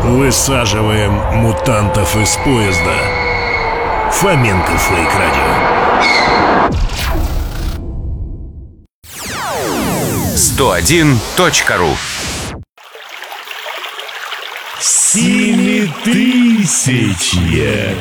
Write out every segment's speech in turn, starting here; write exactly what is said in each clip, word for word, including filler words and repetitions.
Высаживаем мутантов из поезда. Фоменко Фейк Радио. сто один точка ру. Семитысячье.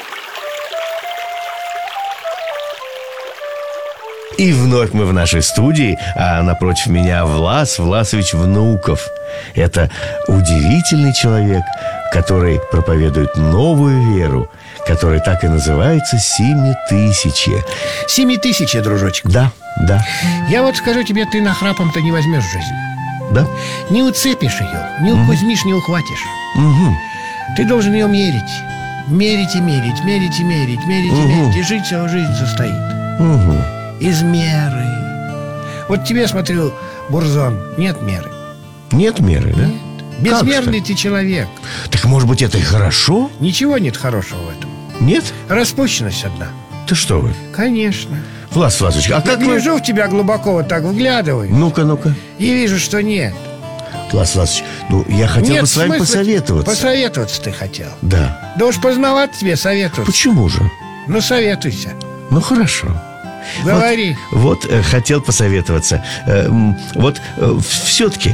И вновь мы в нашей студии, а напротив меня Влас Власович Внуков. Это удивительный человек, который проповедует новую веру, которая так и называется Семитысячье. Семитысячье, дружочек. Да, да. Я вот скажу тебе, ты нахрапом-то не возьмешь жизнь. Да? Не уцепишь ее, не укузмишь, не ухватишь. Угу. Ты должен ее мерить. Мерить и мерить, мерить и мерить, мерить Угу. и мерить. И жить всю жизнь состоит Угу. из меры. Вот тебе, смотрю, Бурзон, нет меры. Нет меры, да? Нет. Безмерный ты человек. Так, может быть, это и хорошо? Ничего нет хорошего в этом. Нет? Распущенность одна. Ты что вы? Конечно. Влас Власович, а как вы... Гляжу в тебя глубоко, вот так вглядываю, Ну-ка, ну-ка. и вижу, что нет. Влас Власович, ну, я хотел Нет бы с вами смысла- посоветоваться. Посоветоваться ты хотел. Да. Да уж поздновато тебе советоваться. Почему же? Ну, советуйся. Ну, хорошо. Говори. Вот, вот, э, хотел посоветоваться. Э, м, Вот все-таки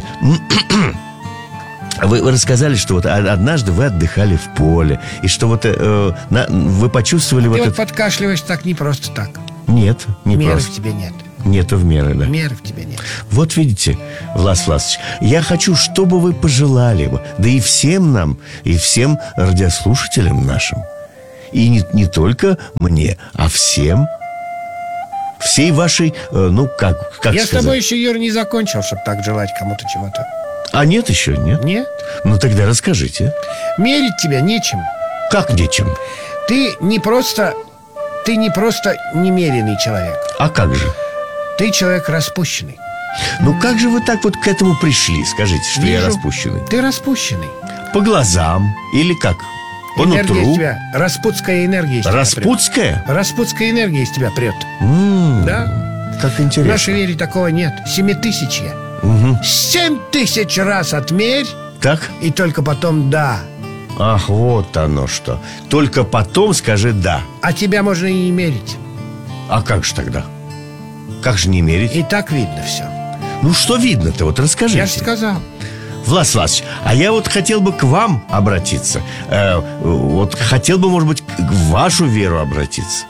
вы, вы рассказали, что вот о- однажды вы отдыхали в поле, и что вот э, на- вы почувствовали Ты вот вот это... подкашливаешь так не просто так. Нет, не Меры просто. в тебе нет. Нету в меры, да. Меры в тебе нет. Вот видите, Влас Власович, я хочу, чтобы вы пожелали бы, да и всем нам, и всем радиослушателям нашим, и не, не только мне, а всем, всей вашей, э, ну, как, как Я с сказать? тобой еще, Юр, не закончил, чтобы так желать кому-то чего-то. А нет еще, нет? Нет? Ну, тогда расскажите. Мерить тебя нечем. Как нечем? Ты не просто... Ты не просто немеренный человек. А как же? Ты человек распущенный. Ну, как же вы так вот к этому пришли? Скажите, что я Вижу. распущенный. Ты распущенный. По глазам или как? По Энергия из нутру? тебя, распутская энергия из тебя Распутская? прет. Распутская энергия из тебя прет. М, Да? Как В интересно. нашей вере такого нет. Семитысячье. Мгм. Семь тысяч раз отмерь, Так? и только потом да. Ах, вот оно что. Только потом скажи «да». А тебя можно и не мерить. А как же тогда? Как же не мерить? И так видно все. Ну, что видно-то? Вот расскажите. Я же сказал. Влас Власович, а я вот хотел бы к вам обратиться. Э, вот хотел бы, может быть, к- в вашу веру обратиться.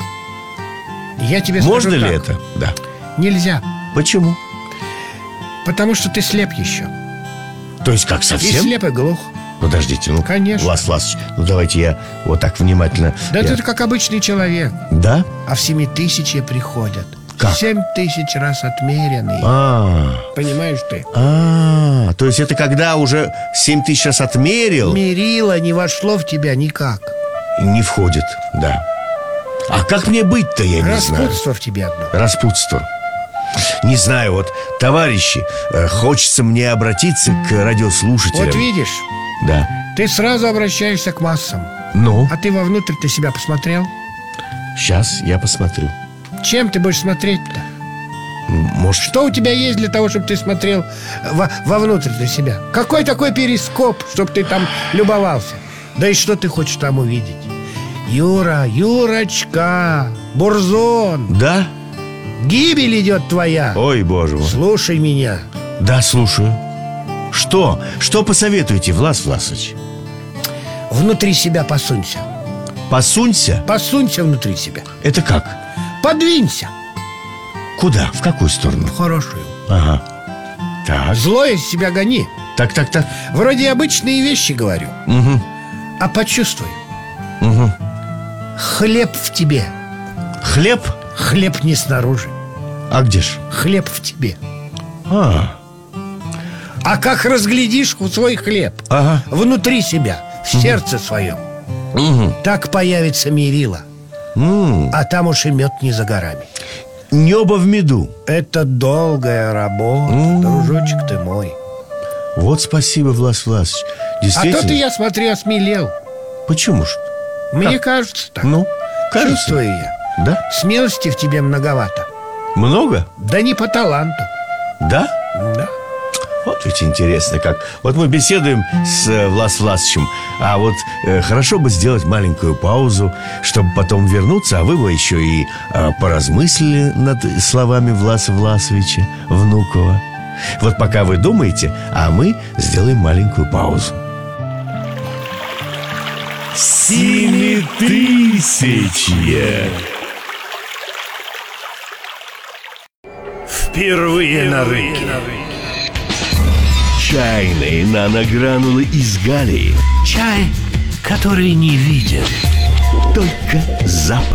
Я тебе Можно скажу ли так. это? Да. Нельзя. Почему? Потому что ты слеп еще. То есть как, И совсем? слеп и глух. Подождите, ну, Конечно. Влас Власович, ну давайте я вот так внимательно. Да я- ты как обычный человек. Да? А в семитысячье приходят. Как? Семь тысяч раз отмеренные. А, Понимаешь ты? а, то есть это когда уже семь тысяч раз отмерил, Мерило не вошло в тебя никак. и не входит, да. А как мне быть-то, я не знаю. Распутство в тебе одно. Распутство. Не знаю, вот, товарищи, э, хочется мне обратиться к радиослушателям. Вот видишь, Да. ты сразу обращаешься к массам. Ну, А ты вовнутрь ты себя посмотрел? сейчас я посмотрю. Чем ты будешь смотреть-то? М, Может, Что у тебя есть для того, чтобы ты смотрел во- вовнутрь для себя? Какой такой перископ, чтобы ты там любовался? Да и что ты хочешь там увидеть? Юра, Юрочка, Бурзон, да? гибель идет твоя. Ой, боже мой. Слушай меня. Да, слушаю. Что? Что посоветуете, Влас Власович? Внутри себя посунься. Посунься? Посунься внутри себя. Это как? Подвинься Куда? В какую сторону? в хорошую. Ага. Так, Зло из себя гони. так, так, так. Вроде обычные вещи говорю. Угу, А почувствуй. угу. Хлеб в тебе. Хлеб? Хлеб не снаружи. А где ж? Хлеб в тебе. А, А как разглядишь свой хлеб ага. внутри себя, в сердце своем, Угу. так появится мерило. М. А там уж и мед не за горами. Небо в меду. Это долгая работа, М. дружочек ты мой. Вот спасибо, Влас Власович. А Действительно. то ты, я смотрю, осмелел. Почему ж? Мне Как? кажется так. Ну, кажется. Чувствую я. Да? Смелости в тебе многовато. Много? Да не по таланту. Да? Да. Вот ведь интересно как. Вот мы беседуем с э, Влас Власовичем, а вот э, хорошо бы сделать маленькую паузу, чтобы потом вернуться, а вы бы еще и э, поразмыслили над словами Власа Власовича Внукова. Вот пока вы думаете, а мы сделаем маленькую паузу. Семитысячье. Впервые на рынке. Чайные наногранулы из Галлии. Чай, который не виден. Только запах.